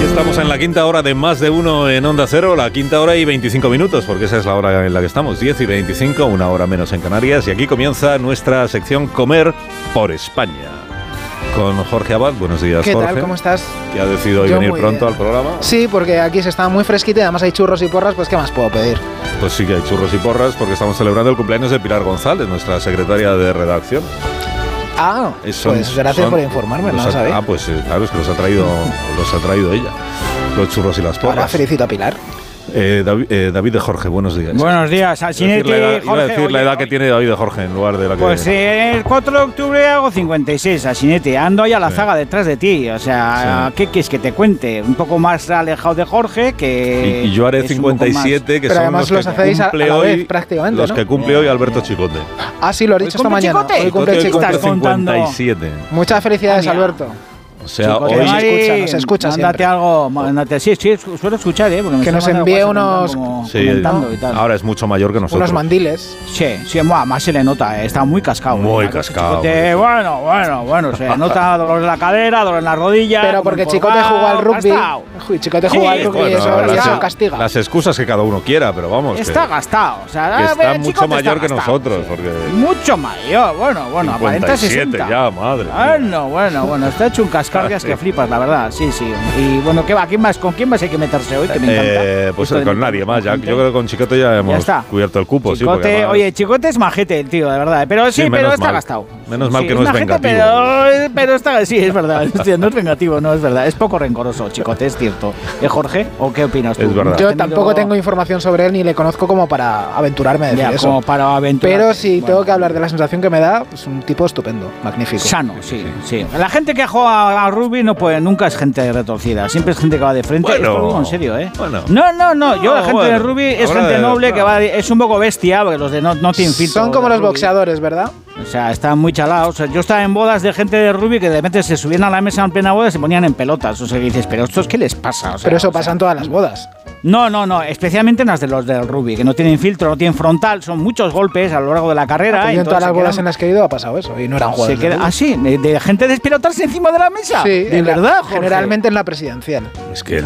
Estamos en la quinta hora de Más de Uno en Onda Cero, la quinta hora y 25 minutos, porque esa es la hora en la que estamos, 10 y 25, una hora menos en Canarias, y aquí comienza nuestra sección Comer por España. Con Jorge Abad. Buenos días, Jorge. ¿Qué tal? ¿Cómo estás? Que ha decidido hoy venir pronto al programa. Sí, porque aquí se está muy fresquito y además hay churros y porras, pues ¿qué más puedo pedir? Pues sí que hay churros y porras, porque estamos celebrando el cumpleaños de Pilar González, nuestra secretaria de redacción. Ah, pues gracias por informarme, no lo sabía. Ah, pues claro, es que los ha traído ella, los churros y las porras. Ahora felicito a Pilar. David de Jorge, buenos días. Buenos días, Alsinete. Iba a decir la edad que tiene David de Jorge en lugar de la que... Pues el 4 de octubre hago 56, Alsinete. Ando ahí a la zaga detrás de ti. O sea, ¿qué quieres que te cuente? Un poco más alejado de Jorge que... Y yo haré 57, que pero son los que hacéis cumple a la hoy, vez, prácticamente, los ¿no? que cumple hoy Alberto Chicote. Ah, sí, lo he dicho esta mañana. Chicote? Hoy cumple Chicote Chicote. ¿Estás contando? 57. Muchas felicidades, Alberto. O sea, Chicote, hoy... Nos escucha mándate siempre. algo, mándate. Sí, suelo escuchar, porque me que nos envíe unos... comentando y tal. Ahora es mucho mayor que nosotros. Unos mandiles. Sí, más se le nota, está muy cascado. Muy ¿eh? cascado. Chicote, bueno, se nota dolor en la cadera, dolor en la rodilla. Pero porque Chicote jugó al rugby. Chicote jugó al rugby y eso castiga. Las excusas que cada uno quiera, pero vamos. Está gastado. O sea, que está mucho Chicote mayor está que gastado, nosotros. sí. Porque Mucho mayor, bueno, aparenta 60. ya, madre. Bueno, está hecho un cascargas que flipas, la verdad, sí. Y bueno, ¿qué va? ¿Con quién más hay que meterse hoy? Que me encanta. Pues con nadie más, yo creo que con Chicote ya hemos cubierto el cupo. Chicote, además... Oye, Chicote es majete, el tío, de verdad, pero pero está gastado. Menos mal que no es majete, vengativo. pero está, sí, es verdad, no es vengativo, no es verdad, es poco rencoroso, Chicote, es cierto. Jorge? ¿O qué opinas tú? Es verdad. Yo tampoco tengo información sobre él ni le conozco como para aventurarme a decir eso. Como para aventurar. Pero si tengo que hablar de la sensación que me da, es un tipo estupendo, magnífico. Sano, sí. La gente que juega a rugby nunca es gente retorcida, siempre es gente que va de frente. Bueno, esto lo digo en serio, ¿eh? Bueno. No, yo la gente de rugby es gente noble que va, es un poco bestia, porque los de no tienen filtro. Son como los boxeadores, ¿verdad? O sea, están muy chalados. O sea, yo estaba en bodas de gente de rugby que de repente se subían a la mesa en plena boda y se ponían en pelotas. O sea, que dices, ¿pero estos qué les pasa? O sea, pero eso pasa en todas las bodas. No, especialmente en las de los del rugby, que no tienen filtro, no tienen frontal, son muchos golpes a lo largo de la carrera. En todas las bodas en las que he ido ha pasado eso, y no eran jugadores. Sí, de gente despelotarse encima de la mesa. Sí, de verdad, Jorge. Generalmente en la presidencial. Es que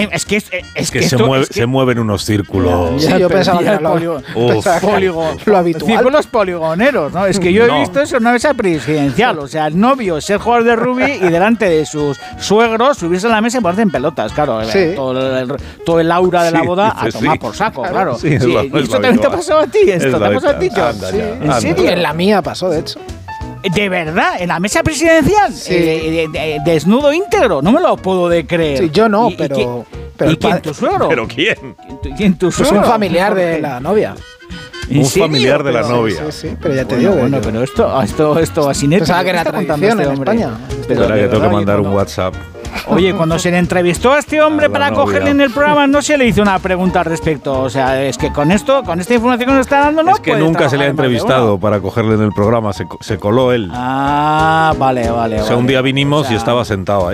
se mueven unos círculos. Sí, yo pensaba que era lo habitual. Círculos poligoneros, ¿no? Es que yo he visto eso en una mesa presidencial. O sea, el novio ser jugador de rugby y delante de sus suegros subirse a la mesa y ponerse en pelotas, claro. Sí. Todo el aura de la boda a tomar por saco, claro. Sí, ¿Y esto también te ha pasado a ti? ¿Esto te ha pasado a ti, John? ¿En serio? En la mía pasó, de hecho. ¿De verdad? ¿En la mesa presidencial? Sí. Desnudo íntegro, no me lo puedo de creer. Sí, yo no, pero ¿Y quién? ¿Tu suegro? ¿Pero quién? ¿Quién tu suegro? Pues un familiar de la novia. Un familiar de la novia. Sí, pero ya te digo. Bueno, pero esto así neto. Pensaba que era tradición en España. Espera que tengo que mandar un WhatsApp. Oye, cuando se le entrevistó a este hombre para cogerle en el programa, no se le hizo una pregunta al respecto. O sea, es que con esta información que nos está dando, no es que nunca se le ha entrevistado para cogerle en el programa, se coló él. Ah, vale. O sea, un día vinimos y estaba sentado ahí.